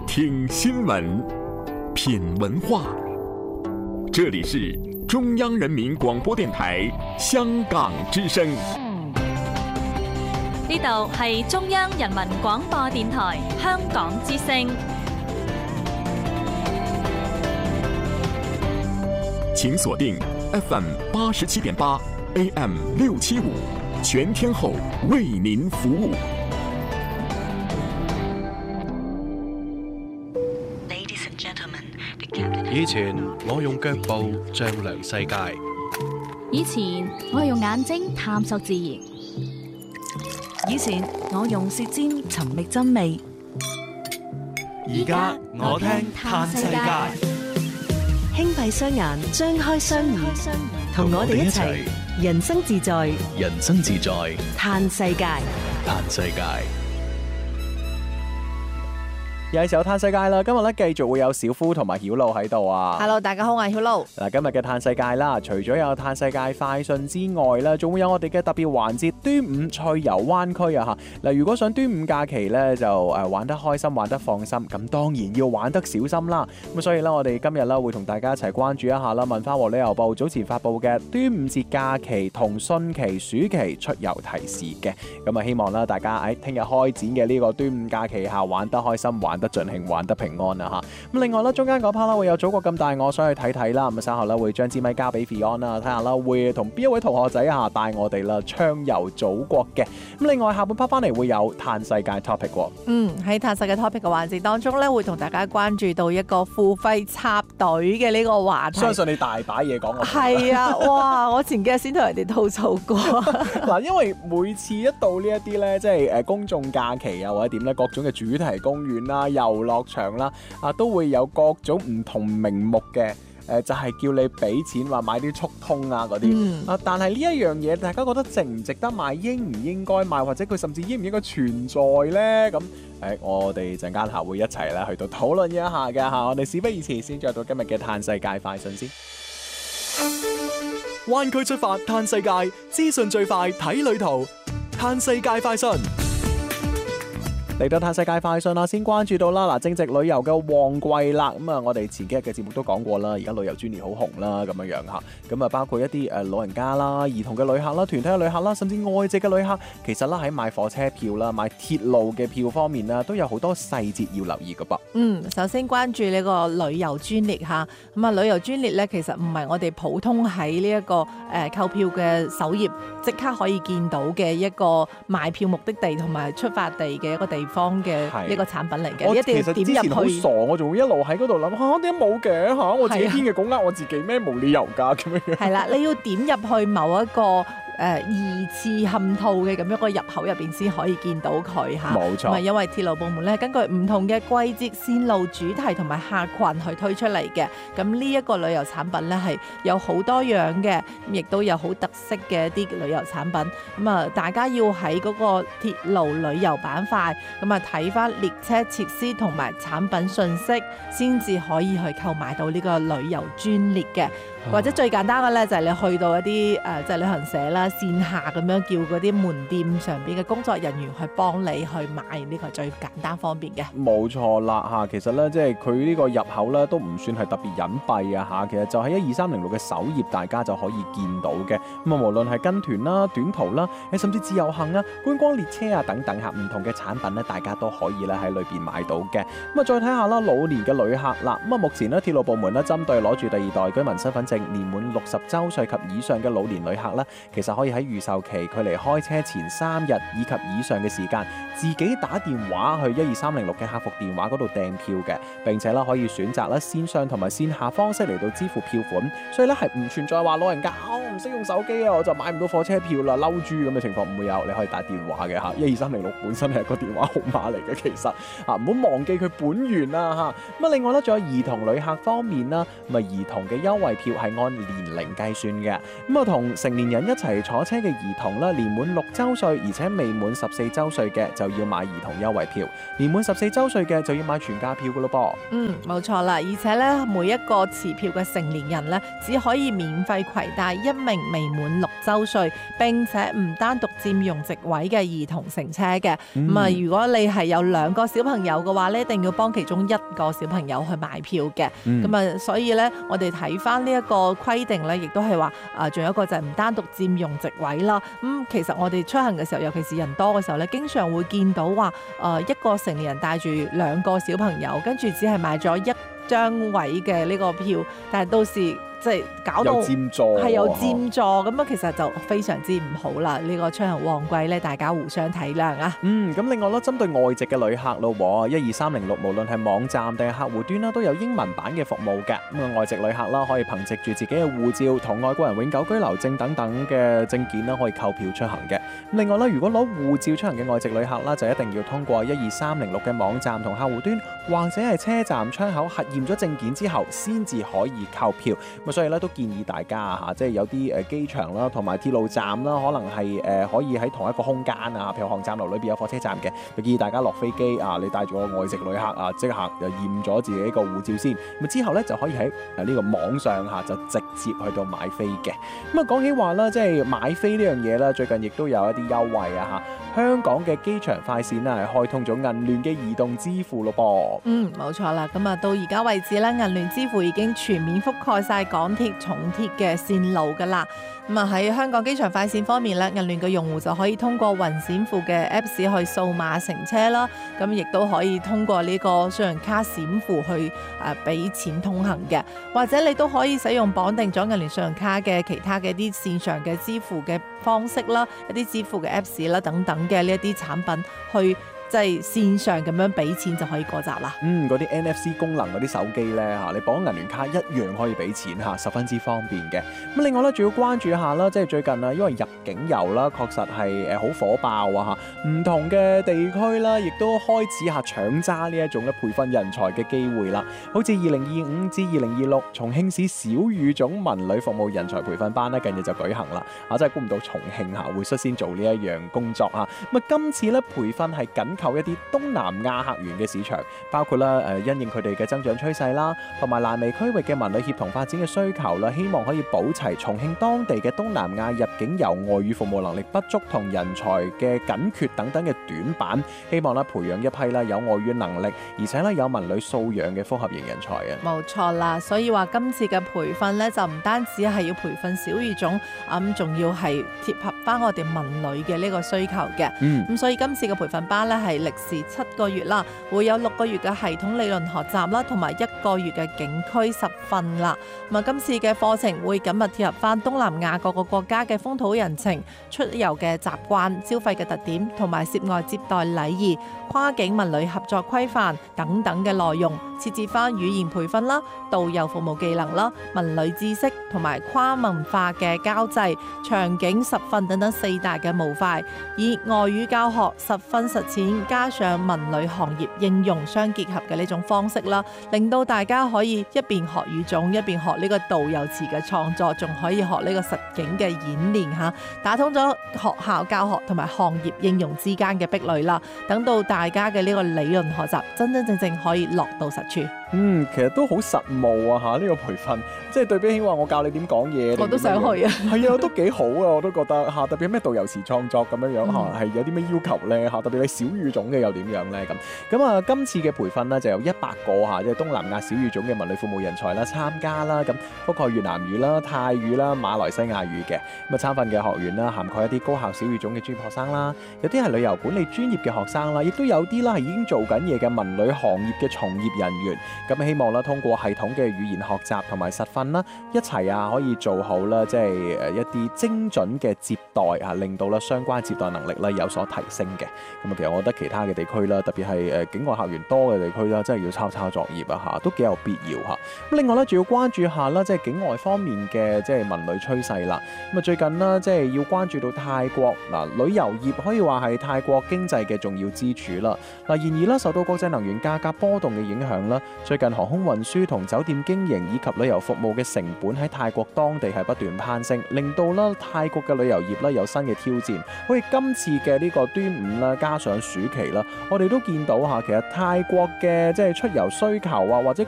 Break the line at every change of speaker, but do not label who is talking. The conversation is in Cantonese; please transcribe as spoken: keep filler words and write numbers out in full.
聽新聞，品文化。這裡是中央人民廣播電台香港之聲。
呢度係中央人民廣播電台香港之聲。
請鎖定 F M 八十七點八 A M 六七五，全天候為您服務。
以前我用腳步丈量世界，
以前我用眼睛探索自然，
以前我用舌尖尋覓真味，
而家我聽嘆世界。
輕閉雙眼，張開雙耳，同我哋一齊人生自在，
人生自在，
嘆世界，
嘆世界。
又係時候嘆世界啦！今日咧繼續會有小夫同埋曉露喺度啊
！Hello， 大家好，我係曉露。
嗱，今日嘅嘆世界啦，除咗有嘆世界快訊之外啦，仲會有我哋嘅特別環節端午趣遊灣區啊！吓，嗱，如果想端午假期咧就誒玩得開心、玩得放心，咁當然要玩得小心啦。咁所以咧，我哋今日咧會同大家一齊關注一下啦。文化和旅遊部早前發布嘅端午節假期同汛期暑期出遊提示嘅，咁啊希望啦大家喺聽日開展嘅呢個端午假期下玩得開心、玩得盡興、玩得平安啊吓！咁另外咧，中間嗰 part 啦會有祖國咁大，我想去睇睇啦。咁稍後咧會將支咪交俾 Fion 啦，睇下啦會同邊一位同學仔啊帶我哋啦暢遊祖國嘅。咁另外下半 part 翻嚟會有嘆世界 topic 喎。
嗯，喺嘆世界 topic 嘅環節當中咧，會同大家關注到一個付費插隊嘅呢個話題。
相信你大把嘢講。
係啊，哇！我前幾日先同人哋吐槽過。
嗱，因為每次一到呢一啲咧，即係誒公眾假期啊，或者點咧，各種嘅主題公園啦、遊樂場啦，啊都會有各種唔同名目嘅，誒、呃、就係、是、叫你俾錢話買啲速通啊嗰啲，嗯、啊但係呢一樣嘢，大家覺得值唔值得買，應唔應該買，或者佢甚至應唔應該存在呢？咁誒、呃，我哋陣間下會一齊咧去到討論一下嘅嚇。我哋事不宜遲，先進入到今日嘅嘆世界快訊先。
灣區出發嘆世界，資訊最快睇旅途，嘆世界快訊。
嚟到嘆世界快訊啦，先關注到啦，嗱，正值旅遊嘅旺季啦，咁啊，我哋前幾日嘅節目都講過啦，而家旅遊專列好紅啦，咁樣樣嚇，咁啊，包括一啲誒老人家啦、兒童嘅旅客啦、團體嘅旅客啦，甚至外籍嘅旅客，其實啦喺買火車票啦、買鐵路嘅票方面啦，都有好多細節要留意㗎噃。
嗯，首先關注呢個旅遊專列嚇，咁啊，旅遊專列咧其實唔係我哋普通喺呢一個誒、呃、購票嘅首頁即刻可以見到嘅一個買票目的地同埋出發地嘅一個地方嘅呢個產品嚟嘅，一定要點入去。
其實之前好傻，我仲會一路喺嗰度諗嚇點解冇嘅嚇，我自己編嘅稿呃我自己咩，冇理由㗎咁樣樣。
係啦，你要點入去某一個誒二次嵌套嘅咁一個入口入邊先可以見到佢嚇。冇錯，因為鐵路部門咧根據唔同嘅季節、線路、主題同埋客群去推出嚟嘅。咁呢一個旅遊產品咧係有好多樣嘅，亦都有好特色嘅一啲旅遊產品。咁啊，大家要喺嗰個鐵路旅遊板塊咁啊睇翻列車設施同埋產品信息，先至可以去購買到呢個旅遊專列嘅。或者最簡單嘅咧就係你去到一啲誒即係旅行社啦，線下咁樣叫嗰啲門店上邊嘅工作人員去幫你去買，呢個最簡單方便嘅。冇錯啦嚇，其實咧即係佢呢個入口咧都唔算係特別隱蔽啊嚇，其實就喺一二三零六嘅首頁，大家就可以見到嘅。咁啊，無論係跟團啦、短途啦，誒甚至自由行啊、觀光列車啊等等嚇，唔同嘅產品咧，大家都可以咧喺裏邊買到嘅。咁啊，再睇下啦，老年嘅旅客啦，咁啊，目前咧鐵路部門咧針對攞住第二代居民身份證年滿六十週歲及以上嘅老年旅客咧，其實可以喺預售期距離開車前三日以及以上嘅時間，自己打電話去一二三零六嘅客服電話嗰度訂票嘅，並且咧可以選擇咧線上同埋線下方式嚟到支付票款，所以咧係唔存在話老人家我唔識用手機啊，我就買唔到火車票啦，嬲豬咁嘅情況唔會有，你可以打電話嘅嚇，一二三零六本身係個電話號碼嚟嘅，其實嚇唔好忘記佢本源啊嚇。咁啊，另外咧仲有兒童旅客方面啦，咁啊兒童嘅優惠票
係按年齡計算嘅。咁啊，同成年人一齊坐車嘅兒童啦，年滿六週歲而且未滿十四週歲嘅就要買兒童優惠票，年滿十四週歲嘅就要買全價票噶咯噃。
嗯，冇錯啦，而且咧每一個持票嘅成年人咧，只可以免費攜帶一名未滿六週歲並且唔單獨佔用席位嘅兒童乘車嘅。咁啊、嗯，如果你係有兩個小朋友嘅話咧，一定要幫其中一個小朋友去買票嘅。咁啊、嗯，所以咧我哋睇翻呢一個規定咧，亦都係話啊，仲有一個就係唔單獨佔用席位啦。咁、嗯、其實我哋出行嘅時候，尤其是人多嘅時候咧，經常會見到話誒一個成年人帶住兩個小朋友，跟住只係買咗一張位嘅呢個票，但係到時即係搞到係有佔座咁啊，其實就非常之唔好啦。呢、這個出行旺季咧，大家互相體諒啊。
嗯，咁另外咧，針對外籍嘅旅客咯，一二三零六無論係網站定係客戶端啦，都有英文版嘅服務嘅。咁啊，外籍旅客啦，可以憑藉住自己嘅護照同外國人永久居留證等等嘅證件啦，可以購票出行嘅。咁另外咧，如果攞護照出行嘅外籍旅客啦，就一定要通過一二三零六嘅網站同客戶端，或者係車站窗口核驗咗證件之後，先至可以購票。咁所以咧都建議大家嚇，即係有啲誒機場啦，同埋鐵路站啦，可能係誒可以喺同一個空間啊，譬如航站樓裏邊有火車站嘅，就建議大家落飛機啊，你帶住個外籍旅客啊，即刻就驗咗自己個護照先，咁之後咧就可以喺誒呢個網上嚇就直接去到買飛嘅。咁啊講起話啦，即係買飛呢樣嘢啦，最近亦都有一啲優惠啊嚇，香港嘅機場快線啦係開通咗銀聯嘅移動支付咯噃。
嗯，冇錯啦，咁啊到而家為止咧，銀聯支付已經全面覆蓋晒港鐵重鐵嘅線路噶啦。咁啊喺香港機場快線方面咧，銀聯嘅用戶就可以通過雲閃付嘅 Apps 去掃碼乘車啦，咁亦都可以通過呢個信用卡閃付去誒俾錢通行嘅，或者你都可以使用綁定咗銀聯信用卡嘅其他嘅一啲線上嘅支付嘅方式啦，一啲支付嘅 Apps 啦等等嘅呢一啲產品去。即係線上咁樣俾錢就可以過閘啦。
嗯，嗰啲 N F C 功能嗰啲手機咧嚇，你綁銀聯卡一樣可以俾錢嚇，十分之方便嘅。咁另外咧，仲要關注一下啦，即係最近啊，因為入境遊啦，確實係誒好火爆啊嚇，唔同嘅地區啦，亦都開始嚇搶揸呢一種咧培訓人才嘅機會啦。好似二零二五至二零二六重慶市小語種文旅服務人才培訓班咧，近日就舉行啦。啊，真係估唔到重慶嚇會率先做呢一樣工作啊！咁啊，今次咧培訓係緊扣一啲東南亞客源嘅市場，包括啦誒因應佢哋嘅增長趨勢啦，同埋瀾湄區域嘅文旅協同發展嘅需求啦，希望可以補齊重慶當地嘅東南亞入境遊外語服務能力不足同人才嘅緊缺等等嘅短板，希望咧培養一批啦有外語能力而且咧有文旅素養嘅複合型人才啊！
冇錯啦，所以話今次嘅培訓咧就唔單止係要培訓小語種，咁仲要係貼合翻我哋文旅嘅呢個需求嘅。嗯，咁所以今次嘅培訓班咧係歷時七個月啦，會有六個月嘅系統理論學習啦，同埋一個月嘅景區實訓啦。咁啊，今次嘅課程會緊密貼合翻東南亞各個國家嘅風土人情、出遊嘅習慣、消費嘅特點，同埋涉外接待禮儀、跨境文旅合作規範等等嘅內容，設置翻語言培訓啦、導遊服務技能啦、文旅知識同埋跨文化嘅交際、場景實訓等等四大嘅模塊，以外語教學、實訓實踐加上文旅行業應用相結合嘅呢種方式啦，令到大家可以一邊學語種，一邊學呢個導遊詞嘅創作，仲可以學呢個實景嘅演練嚇，打通咗學校教學同埋行業應用之間嘅壁壘啦。等到大家嘅呢個理論學習真真正正可以落到實處。
嗯，其實都好實務啊嚇，呢、這個培訓即係對比起話我教你點講嘢，
我都想去啊。
係啊，都幾好啊，我都覺得嚇，特別係咩導遊詞創作咁樣樣嚇，係、嗯、有啲咩要求咧嚇，特別係小語種嘅又點樣咧咁。咁啊，今次嘅培訓呢，就有一百個嚇，即係東南亞小語種嘅文旅服務人才啦參加啦，咁包括越南語啦、泰語啦、馬來西亞語嘅。咁啊，參訓嘅學員啦，涵蓋一啲高校小語種嘅專業學生啦，有啲係旅遊管理專業嘅學生啦，亦都有啲啦係已經做緊嘢嘅文旅行業嘅從業人員。咁希望啦，通過系統嘅語言學習同埋實訓啦，一齊啊可以做好啦，即係誒一啲精準嘅接待啊，令到啦相關接待能力咧有所提升嘅。咁啊，其實我覺得其他嘅地區啦，特別係誒境外客源多嘅地區啦，真係要抄抄作業啊嚇，都幾有必要嚇。咁另外咧，仲要關注下啦，即係境外方面嘅即係文旅趨勢啦。咁啊，最近啦，即係要關注到泰國嗱，旅遊業可以話係泰國經濟嘅重要支柱啦。嗱，然而啦，受到國際能源價格波動嘅影響啦， 最近航空運輸同酒店經營以及旅遊服務嘅成本喺泰國當地係不斷攀升，令到啦泰國嘅旅遊業啦有新嘅挑戰。好似今次嘅呢個端午啦，加上暑期啦，我哋都見到嚇，其實泰國嘅即係出遊需求啊，或者